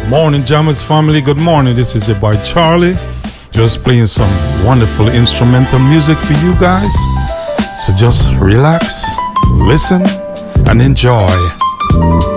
Morning, Jammers family. Good morning. This is your boy Charlie. Just playing some wonderful instrumental music for you guys. So just relax, listen, and enjoy.